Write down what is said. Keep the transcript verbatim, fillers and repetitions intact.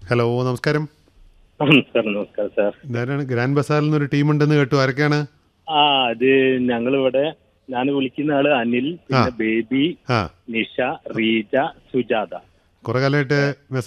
Hello, നമസ്കാരം. നമസ്കാരം നമസ്കാരം സാർ. ഇതാരാണ്? ഗ്രാൻഡ് ബസാറിൽ നിന്നൊരു ടീമുണ്ടെന്ന് കേട്ടു. ആരൊക്കെയാണ്? ആ അത് ഞങ്ങളിവിടെ ഞാൻ വിളിക്കുന്ന ആള് അനിൽ, ആ പിന്നെ ബേബി, ആ നിഷ, റീജ, സുജാത. കുറെ കാലമായിട്ട്